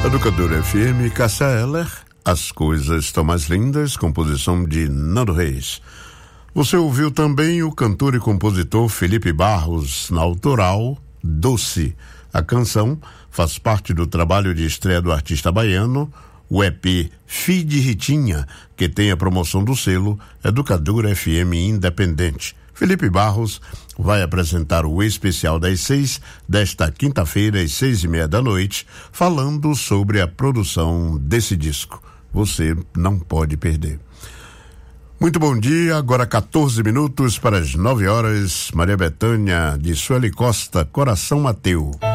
Educadora FM, Cássia Eller, As Coisas Estão Mais Lindas, composição de Nando Reis. Você ouviu também o cantor e compositor Felipe Barros, na autoral Doce. A canção faz parte do trabalho de estreia do artista baiano, o EP Fi de Ritinha, que tem a promoção do selo Educadora FM Independente. Felipe Barros vai apresentar o especial das 6 desta quinta-feira, às 6:30 da noite, falando sobre a produção desse disco. Você não pode perder. Muito bom dia, agora 14 minutos para as 9 horas. Maria Bethânia de Sueli Costa, Coração Mateu.